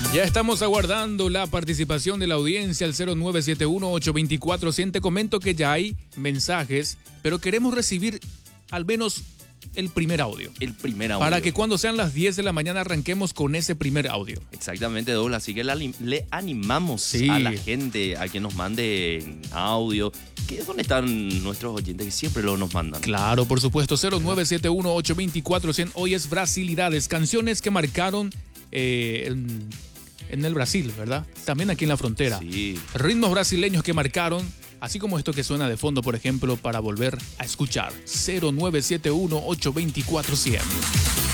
Ya estamos aguardando la participación de la audiencia al 0971-824-100. Te comento que ya hay mensajes, pero queremos recibir al menos el primer audio. El primer audio. Para que cuando sean las 10 de la mañana arranquemos con ese primer audio. Exactamente, Douglas. Así que le animamos Sí. a la gente a que nos mande audio. ¿Dónde están nuestros oyentes que siempre lo nos mandan? Claro, por supuesto, 0971-824-100. Hoy es Brasilidades, canciones que marcaron en el Brasil, ¿verdad? También aquí en la frontera. Sí. Ritmos brasileños que marcaron, así como esto que suena de fondo, por ejemplo, para volver a escuchar. 0971-824-100.